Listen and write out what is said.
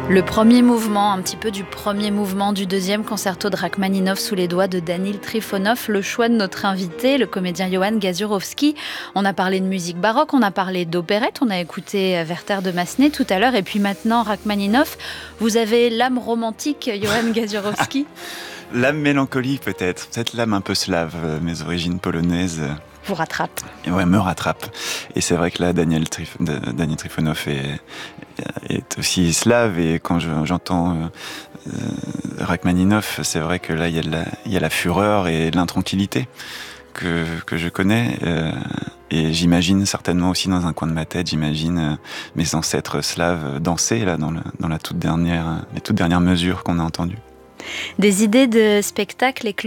Le premier mouvement, un petit peu du premier mouvement du deuxième concerto de Rachmaninov sous les doigts de Danil Trifonov, le choix de notre invité, le comédien Johann Gaziurowski. On a parlé de musique baroque, on a parlé d'opérette, on a écouté Werther de Massenet tout à l'heure, et puis maintenant Rachmaninov. Vous avez l'âme romantique, Johann Gaziurowski? L'âme mélancolique peut-être l'âme un peu slave, mes origines polonaises. Vous rattrape. Ouais, me rattrape. Et c'est vrai que là, Danil Trifonov est aussi slave, et quand j'entends Rachmaninov, c'est vrai que là, il y a la fureur et l'intranquillité que je connais. Et j'imagine certainement aussi dans un coin de ma tête, mes ancêtres slaves danser là dans les toutes dernières mesures qu'on a entendues. Des idées de spectacle